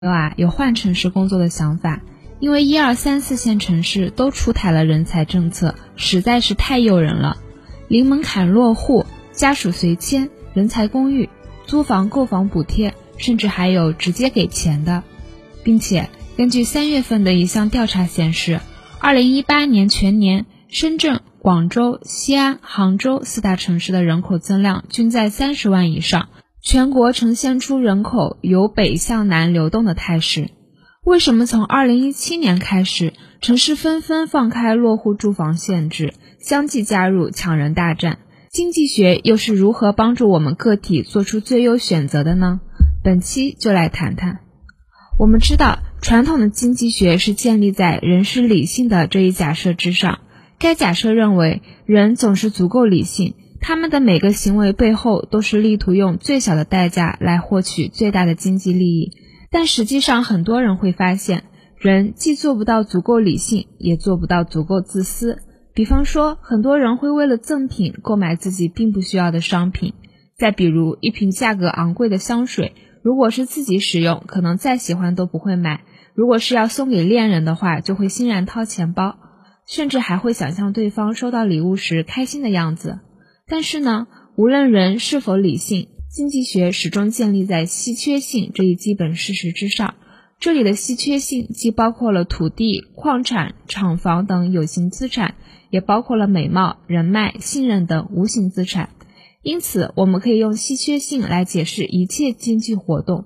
有换城市工作的想法，因为1、2、3、4线城市都出台了人才政策，实在是太诱人了。零门槛落户、家属随迁、人才公寓、租房购房补贴，甚至还有直接给钱的。并且根据3月份的一项调查显示，2018年全年深圳、广州、西安、杭州4大城市的人口增量均在30万以上，全国呈现出人口由北向南流动的态势。为什么从2017年开始，城市纷纷放开落户住房限制，相继加入抢人大战？经济学又是如何帮助我们个体做出最优选择的呢？本期就来谈谈。我们知道，传统的经济学是建立在人是理性的这一假设之上。该假设认为，人总是足够理性，他们的每个行为背后都是力图用最小的代价来获取最大的经济利益。但实际上，很多人会发现，人既做不到足够理性，也做不到足够自私。比方说，很多人会为了赠品购买自己并不需要的商品。再比如，一瓶价格昂贵的香水，如果是自己使用，可能再喜欢都不会买；如果是要送给恋人的话，就会欣然掏钱包，甚至还会想象对方收到礼物时开心的样子。但是呢，无论人是否理性，经济学始终建立在稀缺性这一基本事实之上。这里的稀缺性既包括了土地、矿产、厂房等有形资产，也包括了美貌、人脉、信任等无形资产。因此，我们可以用稀缺性来解释一切经济活动。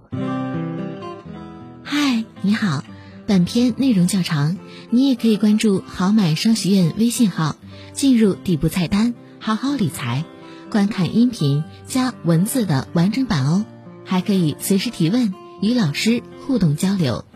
嗨，你好，本篇内容较长，你也可以关注好买商学院微信号，进入底部菜单好好理财，观看音频加文字的完整版哦，还可以随时提问，与老师互动交流。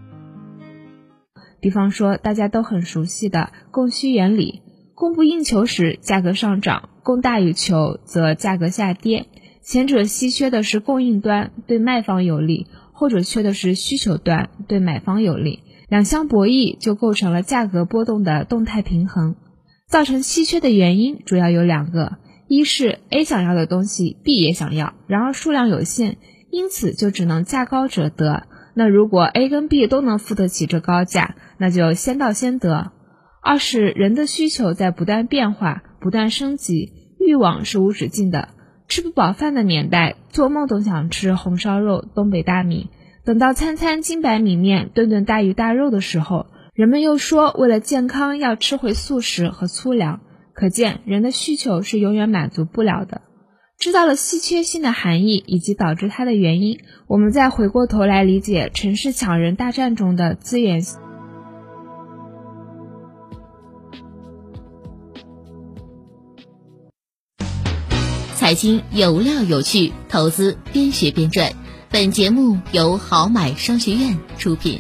比方说大家都很熟悉的供需原理，供不应求时价格上涨，供大于求则价格下跌。前者稀缺的是供应端，对卖方有利，后者缺的是需求端，对买方有利。两相博弈就构成了价格波动的动态平衡。造成稀缺的原因主要有2个，一是 A 想要的东西 B 也想要，然而数量有限，因此就只能价高者得。那如果 A 跟 B 都能付得起这高价，那就先到先得。二是人的需求在不断变化，不断升级，欲望是无止境的。吃不饱饭的年代，做梦都想吃红烧肉、东北大米。等到餐餐精白米面，顿顿大鱼大肉的时候，人们又说为了健康要吃回素食和粗粮。可见人的需求是永远满足不了的。知道了稀缺性的含义以及导致它的原因，我们再回过头来理解城市抢人大战中的资源。 财经有料有趣，投资边学边赚。本节目由好买商学院出品。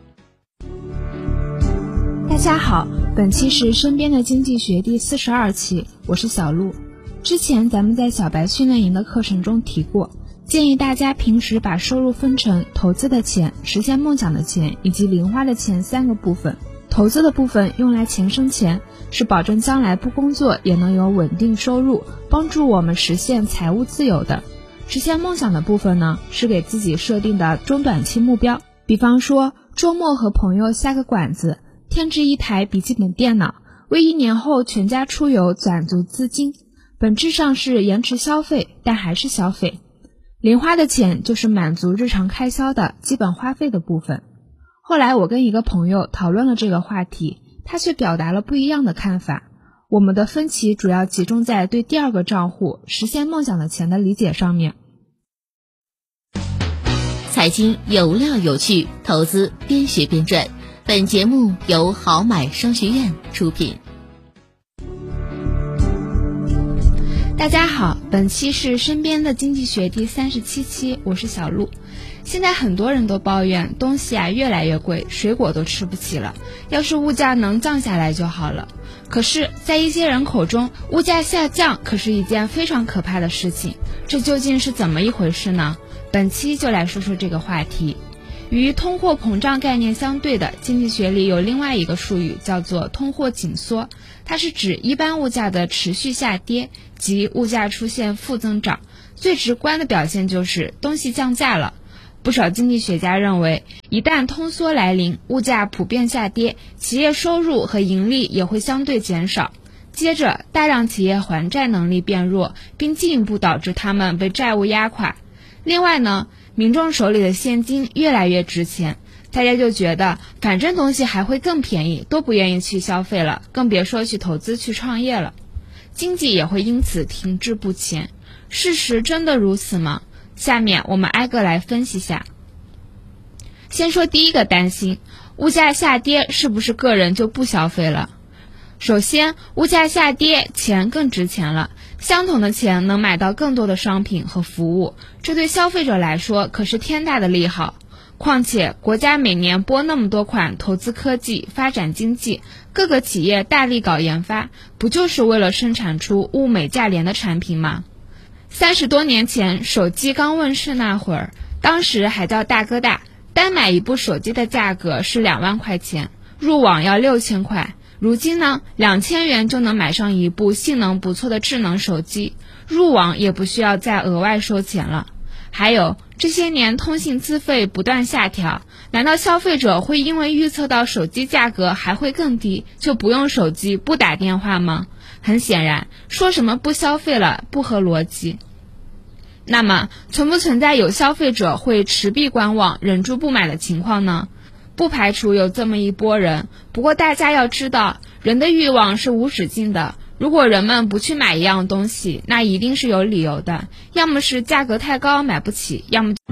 大家好，本期是身边的经济学第42期，我是小鹿。之前咱们在小白训练营的课程中提过，建议大家平时把收入分成投资的钱、实现梦想的钱以及零花的钱3个部分。投资的部分用来钱生钱，是保证将来不工作也能有稳定收入，帮助我们实现财务自由的。实现梦想的部分呢，是给自己设定的中短期目标，比方说周末和朋友下个馆子，添置一台笔记本电脑，为1年后全家出游攒足资金。本质上是延迟消费，但还是消费。零花的钱就是满足日常开销的基本花费的部分。后来我跟一个朋友讨论了这个话题，他却表达了不一样的看法。我们的分歧主要集中在对第2个账户实现梦想的钱的理解上面。 财经有料有趣，投资边学边赚。本节目由好买商学院出品。 大家好，本期是身边的经济学第37期，我是小鹿。现在很多人都抱怨东西越来越贵，水果都吃不起了，要是物价能降下来就好了。可是在一些人口中，物价下降可是一件非常可怕的事情，这究竟是怎么一回事呢？本期就来说说这个话题。与通货膨胀概念相对的，经济学里有另外一个术语叫做通货紧缩，它是指一般物价的持续下跌，即物价出现负增长。最直观的表现就是东西降价了。 不少经济学家认为，一旦通缩来临，物价普遍下跌，企业收入和盈利也会相对减少。接着，大量企业还债能力变弱，并进一步导致他们被债务压垮。另外呢，民众手里的现金越来越值钱，大家就觉得反正东西还会更便宜，都不愿意去消费了，更别说去投资去创业了。经济也会因此停滞不前。事实真的如此吗？下面我们挨个来分析下。先说第一个担心，物价下跌是不是个人就不消费了？首先，物价下跌，钱更值钱了，相同的钱能买到更多的商品和服务，这对消费者来说可是天大的利好。况且国家每年拨那么多款投资科技、发展经济，各个企业大力搞研发，不就是为了生产出物美价廉的产品吗？30多年前手机刚问世那会儿，当时还叫大哥大，单买一部手机的价格是2万块钱，入网要6000块。如今呢，2000元就能买上一部性能不错的智能手机，入网也不需要再额外收钱了。还有，这些年通信资费不断下调，难道消费者会因为预测到手机价格还会更低，就不用手机不打电话吗？很显然，说什么不消费了不合逻辑。那么，存不存在有消费者会持币观望，忍住不买的情况呢？不排除有这么一波人，不过大家要知道，人的欲望是无止境的。如果人们不去买一样东西，那一定是有理由的，要么是价格太高买不起，要么……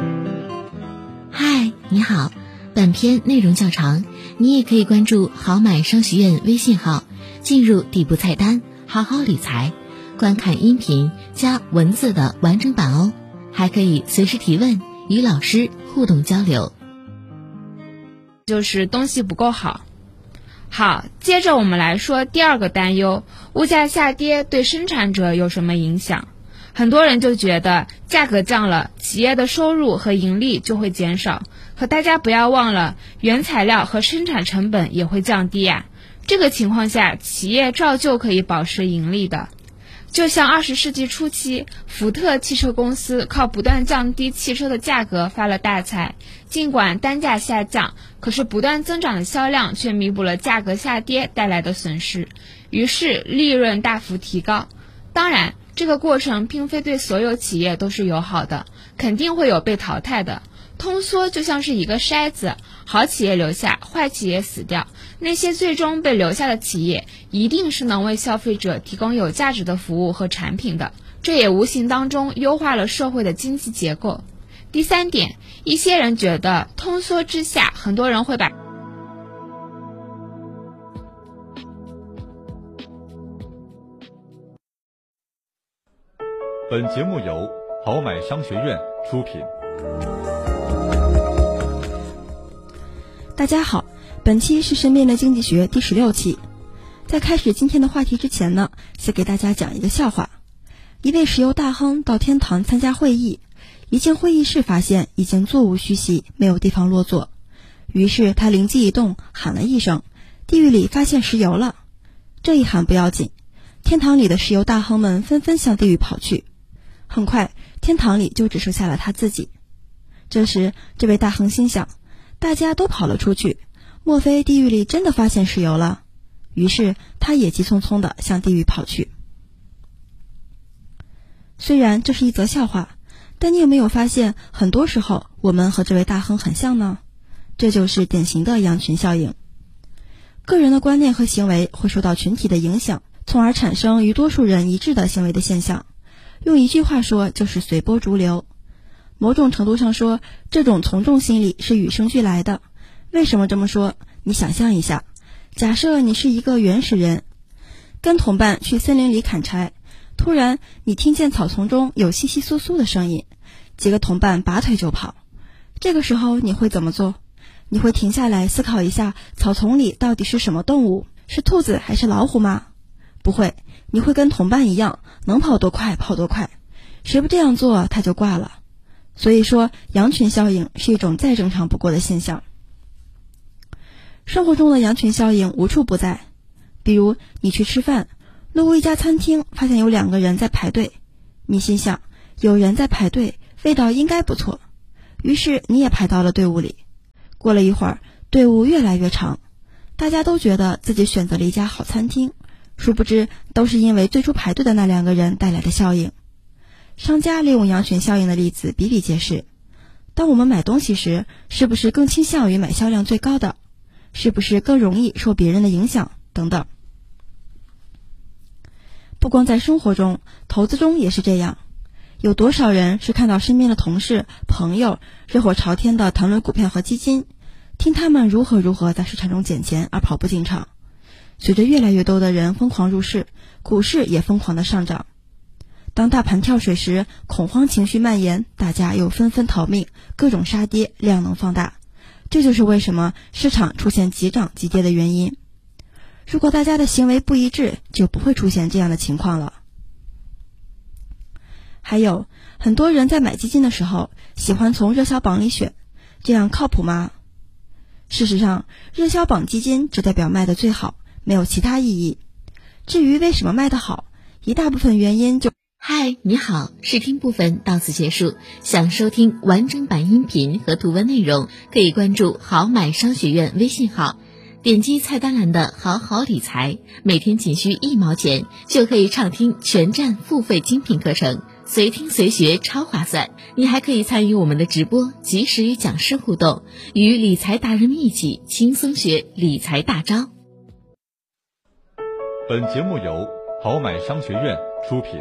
嗨，你好，本篇内容较长，你也可以关注好买商学院微信号，进入底部菜单好好理财，观看音频加文字的完整版哦，还可以随时提问，与老师互动交流。 就是东西不够好。好，接着我们来说第二个担忧，物价下跌对生产者有什么影响？很多人就觉得价格降了，企业的收入和盈利就会减少。可大家不要忘了，原材料和生产成本也会降低啊。这个情况下，企业照旧可以保持盈利的。就像20世纪初期，福特汽车公司靠不断降低汽车的价格发了大财，尽管单价下降，可是不断增长的销量却弥补了价格下跌带来的损失，于是利润大幅提高。当然，这个过程并非对所有企业都是友好的，肯定会有被淘汰的。通缩就像是一个筛子，好企业留下，坏企业死掉。那些最终被留下的企业，一定是能为消费者提供有价值的服务和产品的，这也无形当中优化了社会的经济结构。第三点，一些人觉得通缩之下，很多人会把本节目由好买商学院出品。 大家好，本期是身边的经济学第16期。在开始今天的话题之前呢，先给大家讲一个笑话。一位石油大亨到天堂参加会议，一进会议室发现已经座无虚席，没有地方落座。于是他灵机一动，喊了一声：地狱里发现石油了。这一喊不要紧，天堂里的石油大亨们纷纷向地狱跑去。很快，天堂里就只剩下了他自己。这时，这位大亨心想，大家都跑了出去，莫非地狱里真的发现石油了？于是他也急匆匆地向地狱跑去。虽然这是一则笑话，但你有没有发现，很多时候我们和这位大亨很像呢？这就是典型的羊群效应。个人的观念和行为会受到群体的影响，从而产生与多数人一致的行为的现象。用一句话说，就是随波逐流。某种程度上说，这种从众心理是与生俱来的。为什么这么说？你想象一下，假设你是一个原始人，跟同伴去森林里砍柴，突然你听见草丛中有窸窸窣窣的声音，几个同伴拔腿就跑。这个时候你会怎么做？你会停下来思考一下，草丛里到底是什么动物？是兔子还是老虎吗？不会，你会跟同伴一样，能跑多快跑多快。谁不这样做，他就挂了。所以说，羊群效应是一种再正常不过的现象。生活中的羊群效应无处不在。比如你去吃饭，路过一家餐厅，发现有2个人在排队，你心想，有人在排队，味道应该不错。 于是你也排到了队伍里。过了一会儿，队伍越来越长，大家都觉得自己选择了一家好餐厅，殊不知都是因为最初排队的那2个人带来的效应。商家利用羊群效应的例子比比皆是。当我们买东西时，是不是更倾向于买销量最高的？是不是更容易受别人的影响？等等。不光在生活中，投资中也是这样。有多少人是看到身边的同事、朋友热火朝天地谈论股票和基金，听他们如何在市场中捡钱而跑步进场？随着越来越多的人疯狂入市，股市也疯狂地上涨。当大盘跳水时，恐慌情绪蔓延，大家又纷纷逃命，各种杀跌，量能放大。这就是为什么市场出现急涨急跌的原因。如果大家的行为不一致，就不会出现这样的情况了。还有很多人在买基金的时候喜欢从热销榜里选，这样靠谱吗？事实上，热销榜基金只代表卖得最好，没有其他意义。至于为什么卖得好，一大部分原因就…… 嗨，你好，试听部分到此结束。想收听完整版音频和图文内容，可以关注好买商学院微信号，点击菜单栏的好好理财，每天仅需1毛钱，就可以畅听全站付费精品课程，随听随学超划算。你还可以参与我们的直播，及时与讲师互动，与理财达人们一起轻松学理财大招。 本节目由好买商学院出品。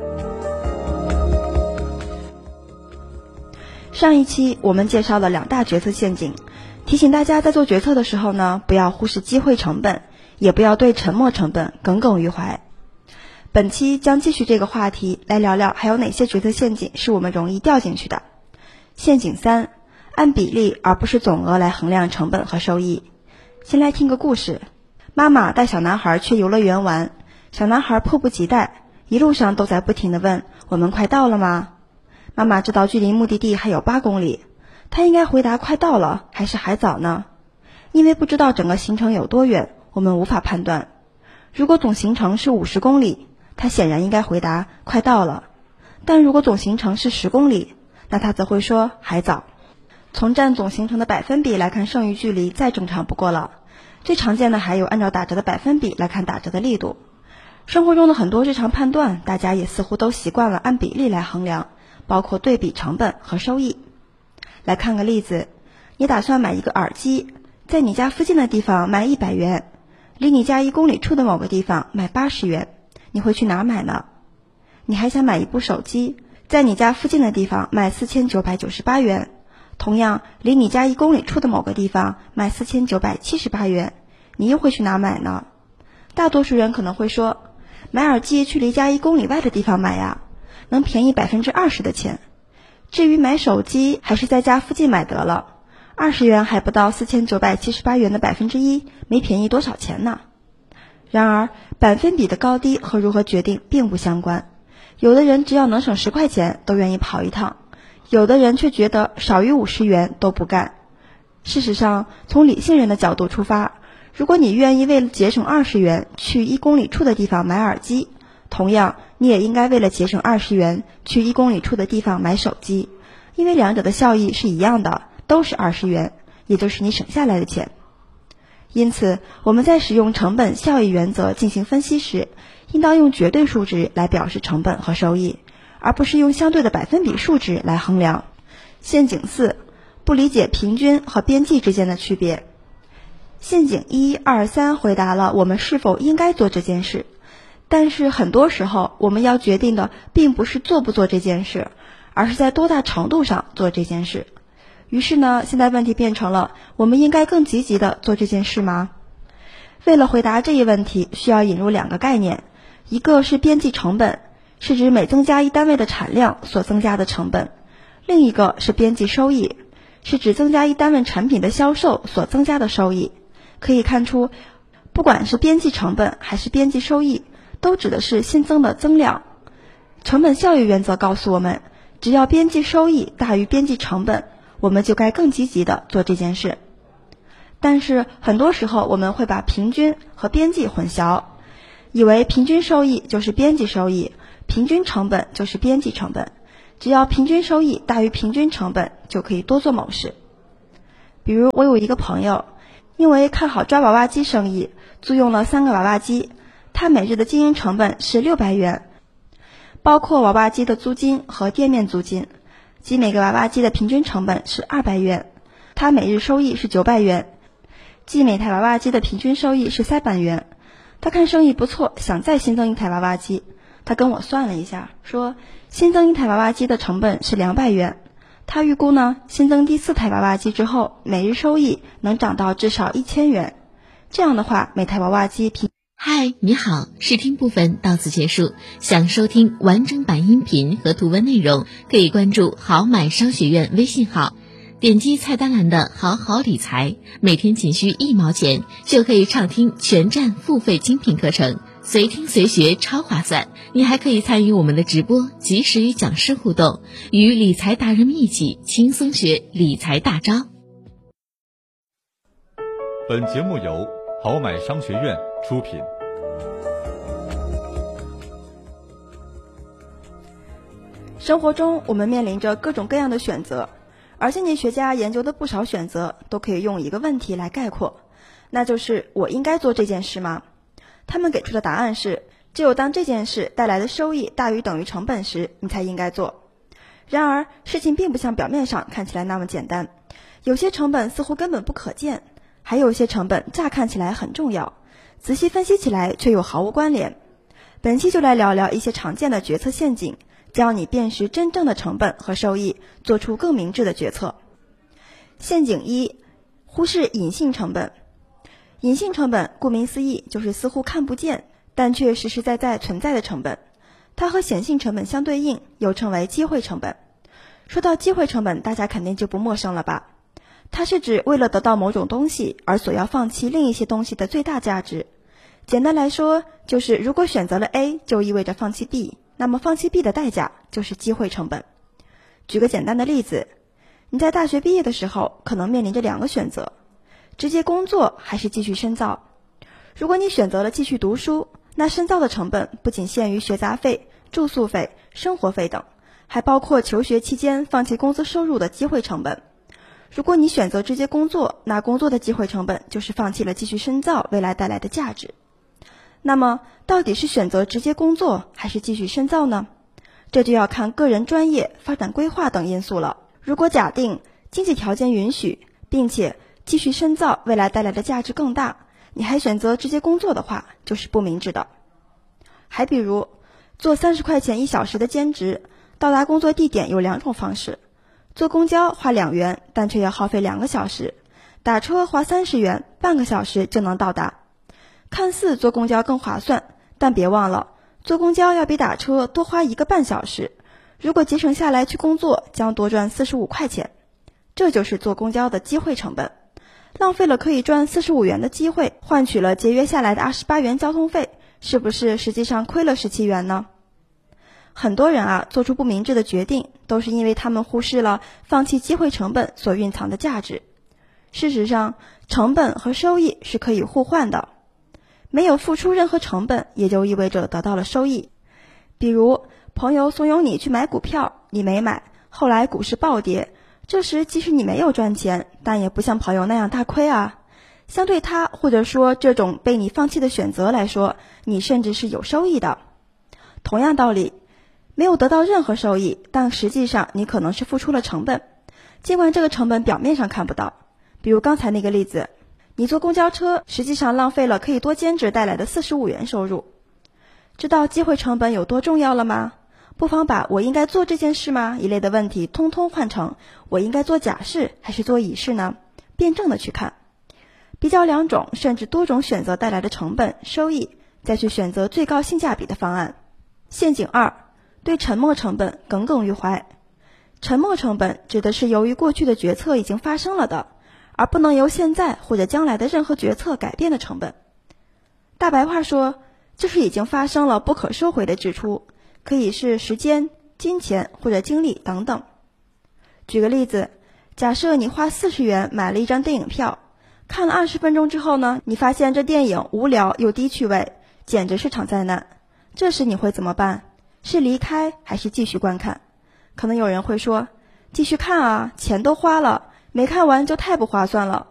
上一期我们介绍了2大决策陷阱，提醒大家在做决策的时候呢，不要忽视机会成本，也不要对沉没成本耿耿于怀。本期将继续这个话题，来聊聊还有哪些决策陷阱是我们容易掉进去的。陷阱3，按比例而不是总额来衡量成本和收益。先来听个故事。妈妈带小男孩去游乐园玩，小男孩迫不及待，一路上都在不停地问：我们快到了吗？妈妈知道距离目的地还有8公里，她应该回答快到了还是还早呢？因为不知道整个行程有多远，我们无法判断。如果总行程是50公里，她显然应该回答快到了，但如果总行程是10公里，那她则会说还早。从占总行程的百分比来看剩余距离再正常不过了，最常见的还有按照打折的百分比来看打折的力度。生活中的很多日常判断，大家也似乎都习惯了按比例来衡量，包括对比成本和收益。来看个例子，你打算买一个耳机，在你家附近的地方卖100元，离你家1公里处的某个地方卖80元，你会去哪买呢？你还想买一部手机，在你家附近的地方卖4998元，同样离你家1公里处的某个地方卖4978元，你又会去哪买呢？大多数人可能会说，买耳机去离家1公里外的地方买呀，能便宜20%的钱。至于买手机，还是在家附近买得了，20元还不到4978元的1%，没便宜多少钱呢。然而，百分比的高低和如何决定并不相关。有的人只要能省10块钱都愿意跑一趟，有的人却觉得少于50元都不干。事实上，从理性人的角度出发，如果你愿意为了节省20元去1公里处的地方买耳机，同样你也应该为了节省20元去1公里处的地方买手机，因为两者的效益是一样的，都是20元，也就是你省下来的钱。因此，我们在使用成本效益原则进行分析时，应当用绝对数值来表示成本和收益，而不是用相对的百分比数值来衡量。陷阱4，不理解平均和边际之间的区别。陷阱1、2、3回答了我们是否应该做这件事，但是很多时候我们要决定的并不是做不做这件事，而是在多大程度上做这件事。于是呢，现在问题变成了，我们应该更积极地做这件事吗？为了回答这一问题，需要引入2个概念，一个是边际成本，是指每增加1单位的产量所增加的成本；另一个是边际收益，是指增加1单位产品的销售所增加的收益。可以看出，不管是边际成本还是边际收益，都指的是新增的增量。成本效益原则告诉我们，只要边际收益大于边际成本，我们就该更积极地做这件事。但是很多时候我们会把平均和边际混淆，以为平均收益就是边际收益，平均成本就是边际成本， 只要平均收益大于平均成本，就可以多做某事。比如我有一个朋友，因为看好抓娃娃机生意，租用了3个娃娃机，他每日的经营成本是600元，包括娃娃机的租金和店面租金，即每个娃娃机的平均成本是200元，他每日收益是900元，即每台娃娃机的平均收益是300元。他看生意不错，想再新增一台娃娃机，他跟我算了一下，说新增一台娃娃机的成本是200元，他预估呢，新增第4台娃娃机之后，每日收益能涨到至少1000元。这样的话，每台娃娃机嗨，你好，试听部分到此结束。想收听完整版音频和图文内容，可以关注好买商学院微信号，点击菜单栏的好好理财，每天仅需1毛钱，就可以畅听全站付费精品课程，随听随学超划算。你还可以参与我们的直播，及时与讲师互动，与理财达人们一起轻松学理财大招。 本节目由好买商学院出品。 生活中我们面临着各种各样的选择，而经济学家研究的不少选择都可以用一个问题来概括，那就是我应该做这件事吗？他们给出的答案是，只有当这件事带来的收益大于等于成本时，你才应该做。然而事情并不像表面上看起来那么简单，有些成本似乎根本不可见，还有些成本乍看起来很重要，仔细分析起来却又毫无关联。本期就来聊聊一些常见的决策陷阱，教你辨识真正的成本和收益，做出更明智的决策。陷阱1，忽视隐性成本。隐性成本顾名思义就是似乎看不见，但却实实在在存在的成本。它和显性成本相对应，又称为机会成本。说到机会成本，大家肯定就不陌生了吧？它是指为了得到某种东西而所要放弃另一些东西的最大价值。简单来说，就是如果选择了 A， 就意味着放弃 B， 那么放弃 B 的代价就是机会成本。举个简单的例子，你在大学毕业的时候，可能面临着2个选择，直接工作还是继续深造。如果你选择了继续读书，那深造的成本不仅限于学杂费、住宿费、生活费等，还包括求学期间放弃工资收入的机会成本。如果你选择直接工作，那工作的机会成本就是放弃了继续深造未来带来的价值。那么到底是选择直接工作还是继续深造呢？这就要看个人专业、发展规划等因素了。如果假定经济条件允许，并且继续深造未来带来的价值更大，你还选择直接工作的话，就是不明智的。还比如做30块钱1小时的兼职，到达工作地点有2种方式，坐公交花2元，但却要耗费2个小时，打车花30元，半个小时就能到达。看似坐公交更划算，但别忘了坐公交要比打车多花1个半小时，如果节省下来去工作，将多赚45块钱。这就是坐公交的机会成本，浪费了可以赚45元的机会，换取了节约下来的28元交通费，是不是实际上亏了17元呢？很多人做出不明智的决定，都是因为他们忽视了放弃机会成本所蕴藏的价值。事实上，成本和收益是可以互换的，没有付出任何成本，也就意味着得到了收益。比如朋友怂恿你去买股票，你没买，后来股市暴跌，这时即使你没有赚钱，但也不像朋友那样大亏啊。相对他或者说这种被你放弃的选择来说，你甚至是有收益的。同样道理，没有得到任何收益，但实际上你可能是付出了成本，尽管这个成本表面上看不到。比如刚才那个例子，你坐公交车实际上浪费了可以多兼职带来的45元收入。知道机会成本有多重要了吗？不妨把我应该做这件事吗一类的问题通通换成我应该做甲事还是做乙事呢？辩证的去看，比较2种甚至多种选择带来的成本收益，再去选择最高性价比的方案。陷阱2，对沉没成本耿耿于怀。沉没成本指的是由于过去的决策已经发生了的，而不能由现在或者将来的任何决策改变的成本。大白话说，就是已经发生了不可收回的支出，可以是时间、金钱或者精力等等。举个例子，假设你花40元买了一张电影票，看了20分钟之后呢，你发现这电影无聊又低趣味，简直是场灾难。这时你会怎么办？是离开还是继续观看？ 可能有人会说，继续看啊，钱都花了，没看完就太不划算了。